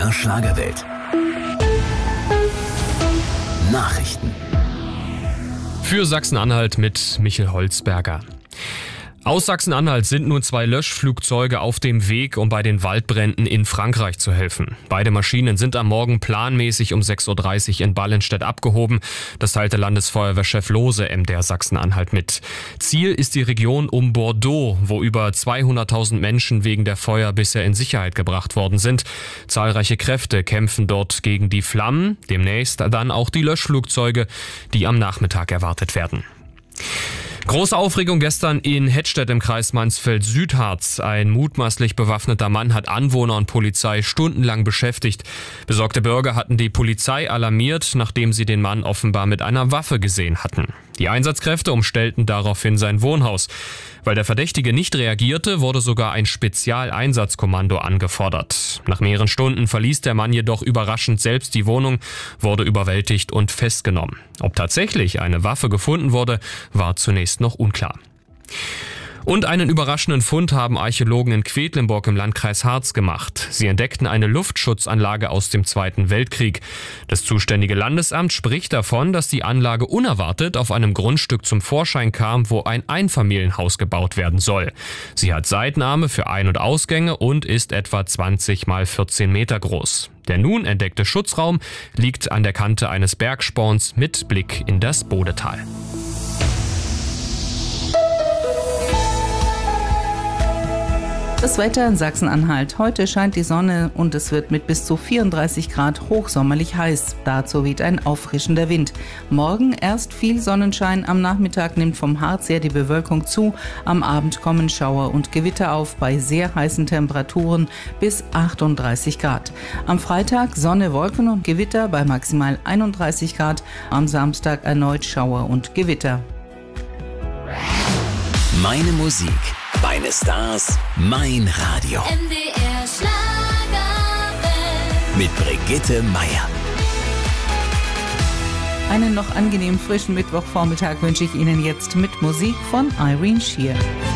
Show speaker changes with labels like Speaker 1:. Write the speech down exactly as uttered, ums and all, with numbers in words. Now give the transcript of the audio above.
Speaker 1: der Schlagerwelt. Nachrichten.
Speaker 2: Für Sachsen-Anhalt mit Michel Holzberger. Aus Sachsen-Anhalt sind nun zwei Löschflugzeuge auf dem Weg, um bei den Waldbränden in Frankreich zu helfen. Beide Maschinen sind am Morgen planmäßig um sechs Uhr dreißig in Ballenstedt abgehoben. Das teilte Landesfeuerwehrchef Lohse M D R Sachsen-Anhalt mit. Ziel ist die Region um Bordeaux, wo über zweihunderttausend Menschen wegen der Feuer bisher in Sicherheit gebracht worden sind. Zahlreiche Kräfte kämpfen dort gegen die Flammen. Demnächst dann auch die Löschflugzeuge, die am Nachmittag erwartet werden. Große Aufregung gestern in Hettstedt im Kreis Mansfeld-Südharz. Ein mutmaßlich bewaffneter Mann hat Anwohner und Polizei stundenlang beschäftigt. Besorgte Bürger hatten die Polizei alarmiert, nachdem sie den Mann offenbar mit einer Waffe gesehen hatten. Die Einsatzkräfte umstellten daraufhin sein Wohnhaus. Weil der Verdächtige nicht reagierte, wurde sogar ein Spezialeinsatzkommando angefordert. Nach mehreren Stunden verließ der Mann jedoch überraschend selbst die Wohnung, wurde überwältigt und festgenommen. Ob tatsächlich eine Waffe gefunden wurde, war zunächst noch unklar. Und einen überraschenden Fund haben Archäologen in Quedlinburg im Landkreis Harz gemacht. Sie entdeckten eine Luftschutzanlage aus dem Zweiten Weltkrieg. Das zuständige Landesamt spricht davon, dass die Anlage unerwartet auf einem Grundstück zum Vorschein kam, wo ein Einfamilienhaus gebaut werden soll. Sie hat Seitenarme für Ein- und Ausgänge und ist etwa zwanzig mal vierzehn Meter groß. Der nun entdeckte Schutzraum liegt an der Kante eines Bergsporns mit Blick in das Bodetal.
Speaker 3: Das Wetter in Sachsen-Anhalt. Heute scheint die Sonne und es wird mit bis zu vierunddreißig Grad hochsommerlich heiß. Dazu weht ein auffrischender Wind. Morgen erst viel Sonnenschein, am Nachmittag nimmt vom Harz her die Bewölkung zu. Am Abend kommen Schauer und Gewitter auf bei sehr heißen Temperaturen bis achtunddreißig Grad. Am Freitag Sonne, Wolken und Gewitter bei maximal einunddreißig Grad. Am Samstag erneut Schauer und Gewitter.
Speaker 1: Meine Musik, meine Stars, mein Radio.
Speaker 4: M D R Schlagerwelt.
Speaker 1: Mit Brigitte Meier.
Speaker 3: Einen noch angenehmen frischen Mittwochvormittag wünsche ich Ihnen jetzt mit Musik von Irene Shear.